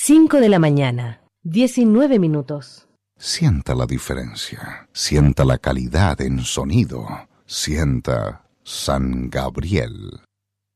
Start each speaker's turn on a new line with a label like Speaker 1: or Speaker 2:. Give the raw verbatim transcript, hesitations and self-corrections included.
Speaker 1: cinco de la mañana, diecinueve minutos.
Speaker 2: Sienta la diferencia, sienta la calidad en sonido, sienta San Gabriel.